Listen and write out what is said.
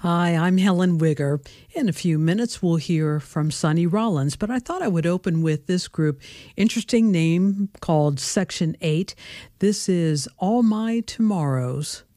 Hi, I'm Helen Wigger. In a few minutes, we'll hear from Sonny Rollins, but I thought I would open with this group. Interesting name called Section 8. This is All My Tomorrows.